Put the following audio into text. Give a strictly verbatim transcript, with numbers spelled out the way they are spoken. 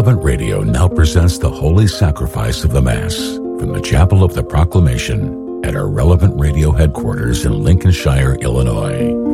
Relevant Radio now presents the Holy Sacrifice of the Mass from the Chapel of the Proclamation at our Relevant Radio headquarters in Lincolnshire, Illinois.